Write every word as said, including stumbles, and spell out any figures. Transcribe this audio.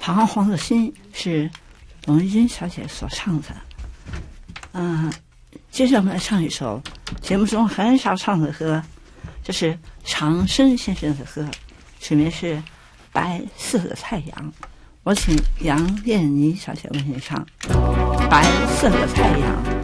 彷徨的心是董玉君小姐所唱的。嗯、呃，接着我们来唱一首节目中很少唱的歌，这是长生先生的歌，曲名是《白色的太阳》。我请杨燕妮小姐为您唱《白色的太阳》。